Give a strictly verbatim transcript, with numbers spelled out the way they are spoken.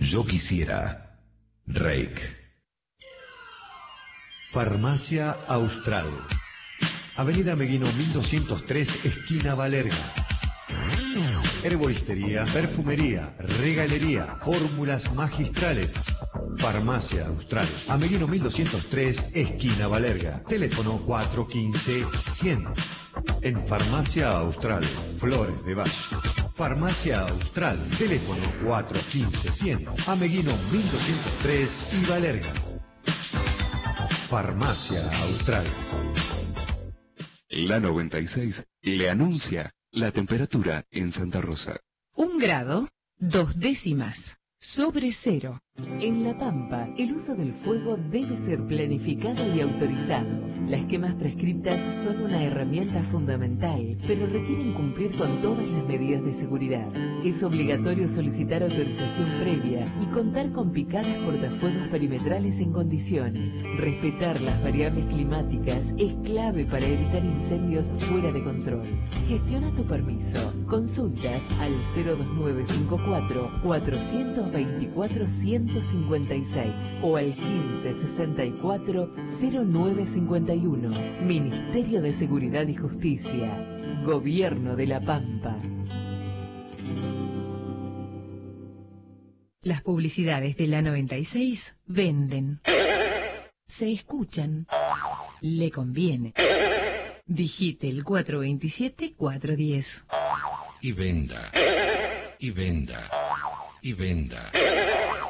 Yo quisiera. Reik. Farmacia Austral. Avenida Meguino mil doscientos tres, esquina Valerga. Herboristería, perfumería, regalería, fórmulas magistrales. Farmacia Austral. Ameguino mil doscientos tres, esquina Valerga. Teléfono cuatro uno cinco, cien. En Farmacia Austral, Flores de Valle. Farmacia Austral. Teléfono cuatro uno cinco, cien. Ameguino mil doscientos tres y Valerga. Farmacia Austral. La noventa y seis le anuncia la temperatura en Santa Rosa. Un grado, dos décimas, sobre cero. En La Pampa, el uso del fuego debe ser planificado y autorizado. Las quemas prescriptas son una herramienta fundamental, pero requieren cumplir con todas las medidas de seguridad. Es obligatorio solicitar autorización previa y contar con picadas cortafuegos perimetrales en condiciones. Respetar las variables climáticas es clave para evitar incendios fuera de control. Gestiona tu permiso. Consultas al cero dos nueve cinco cuatro, cuatro dos cuatro, uno cinco seis o al quince sesenta y cuatro, cero nueve cincuenta y uno. Ministerio de Seguridad y Justicia. Gobierno de La Pampa. Las publicidades de la noventa y seis venden. Se escuchan. Le conviene. Digite el cuatro veintisiete, cuatro diez. Y venda. Y venda. Y venda.